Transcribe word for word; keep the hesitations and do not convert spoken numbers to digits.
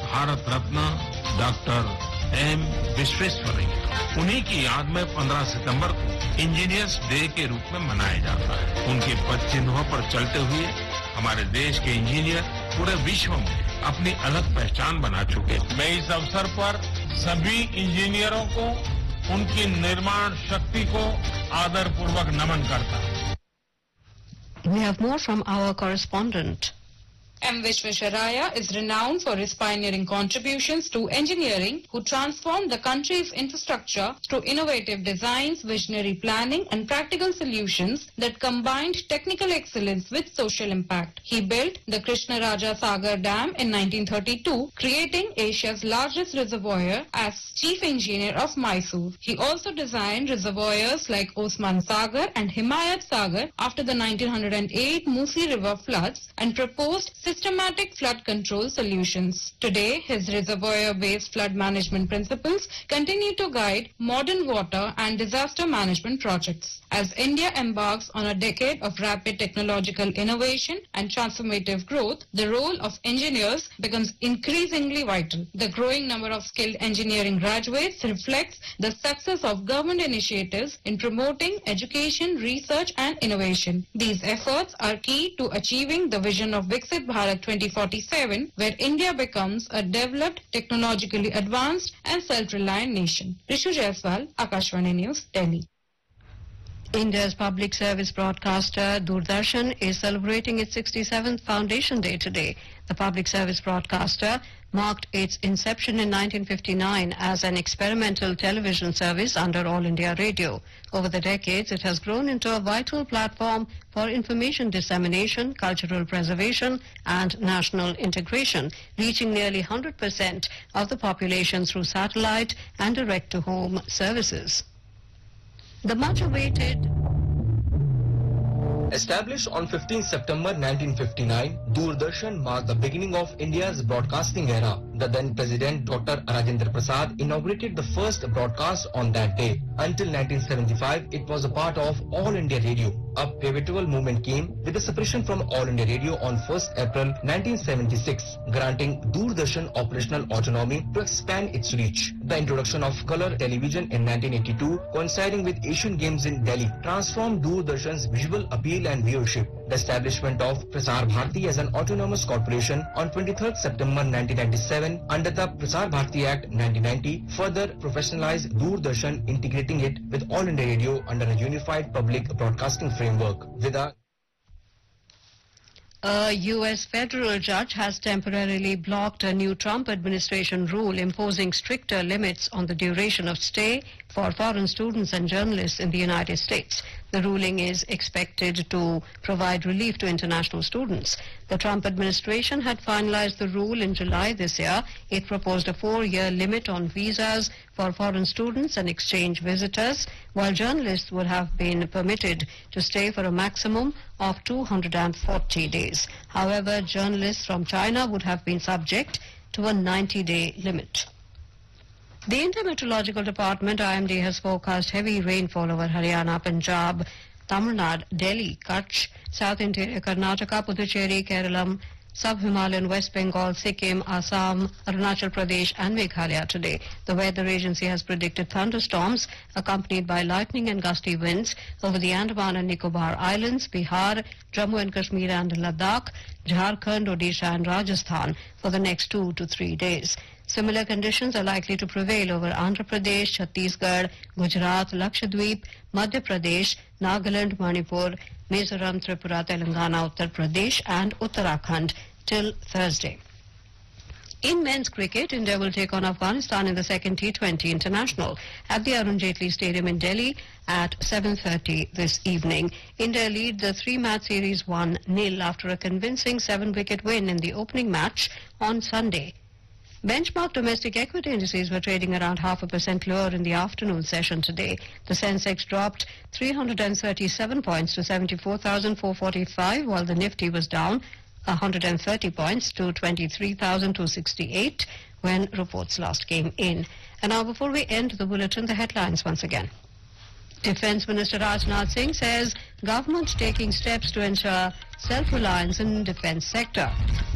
Bharat Ratna doctor M Visvesvaraya. उन्हीं की याद में पंद्रह सितंबर को इंजीनियर्स डे के रूप में मनाया जाता है। उनके पद चिन्हों पर चलते हुए हमारे देश के इंजीनियर पूरे विश्व में अपनी अलग पहचान बना चुके हैं। मैं इस अवसर पर सभी इंजीनियरों को उनकी निर्माण शक्ति को आदरपूर्वक नमन करता हूं। We have more from our correspondent. M. Vishwesvaraya is renowned for his pioneering contributions to engineering, who transformed the country's infrastructure through innovative designs, visionary planning, and practical solutions that combined technical excellence with social impact. He built the Krishnaraja Sagar Dam in nineteen thirty-two, creating Asia's largest reservoir as chief engineer of Mysore. He also designed reservoirs like Osman Sagar and Himayat Sagar after the nineteen oh eight Musi River floods and proposed systematic flood control solutions. Today, his reservoir-based flood management principles continue to guide modern water and disaster management projects. As India embarks on a decade of rapid technological innovation and transformative growth, the role of engineers becomes increasingly vital. The growing number of skilled engineering graduates reflects the success of government initiatives in promoting education, research and innovation. These efforts are key to achieving the vision of Viksit Bharat twenty forty-seven, where India becomes a developed, technologically advanced and self-reliant nation. Rishu Jaiswal, Akashvani News, Delhi. India's public service broadcaster Doordarshan is celebrating its sixty-seventh Foundation Day today. The public service broadcaster marked its inception in nineteen fifty-nine as an experimental television service under All India Radio. Over the decades, it has grown into a vital platform for information dissemination, cultural preservation and national integration, reaching nearly one hundred percent of the population through satellite and direct-to-home services. The much-awaited Established on fifteenth September nineteen fifty-nine, Doordarshan marked the beginning of India's broadcasting era. The then President Doctor Rajendra Prasad inaugurated the first broadcast on that day. Until nineteen seventy-five, it was a part of All India Radio. A pivotal movement came with the separation from All India Radio on first April nineteen seventy-six, granting Doordarshan operational autonomy to expand its reach. The introduction of color television in nineteen eighty-two, coinciding with Asian Games in Delhi, transformed Doordarshan's visual appeal and viewership. The establishment of Prasar Bharati as an autonomous corporation on twenty-third September nineteen ninety-seven under the Prasar Bharati Act nineteen ninety further professionalized Doordarshan, integrating it with All India Radio under a unified public broadcasting framework. With a A U S federal judge has temporarily blocked a new Trump administration rule imposing stricter limits on the duration of stay for foreign students and journalists in the United States. The ruling is expected to provide relief to international students. The Trump administration had finalized the rule in July this year. It proposed a four-year limit on visas for foreign students and exchange visitors, while journalists would have been permitted to stay for a maximum of two hundred forty days. However, journalists from China would have been subject to a ninety-day limit. The India Meteorological Department, I M D, has forecast heavy rainfall over Haryana, Punjab, Tamil Nadu, Delhi, Kutch, South Interior, Karnataka, Puducherry, Kerala, Sub-Himalayan, West Bengal, Sikkim, Assam, Arunachal Pradesh and Meghalaya today. The weather agency has predicted thunderstorms accompanied by lightning and gusty winds over the Andaman and Nicobar Islands, Bihar, Jammu and Kashmir and Ladakh, Jharkhand, Odisha and Rajasthan for the next two to three days. Similar conditions are likely to prevail over Andhra Pradesh, Chhattisgarh, Gujarat, Lakshadweep, Madhya Pradesh, Nagaland, Manipur, Mizoram, Tripura, Telangana, Uttar Pradesh and Uttarakhand till Thursday. In men's cricket, India will take on Afghanistan in the second T twenty International at the Arun Jaitley Stadium in Delhi at seven thirty this evening. India lead the three-match series one nil after a convincing seven-wicket win in the opening match on Sunday. Benchmark domestic equity indices were trading around half a percent lower in the afternoon session today. The Sensex dropped three hundred thirty-seven points to seventy-four thousand four hundred forty-five, while the Nifty was down one hundred thirty points to twenty-three thousand two hundred sixty-eight when reports last came in. And now, before we end the bulletin, the headlines once again. Defence Minister Rajnath Singh says government taking steps to ensure self-reliance in defence sector.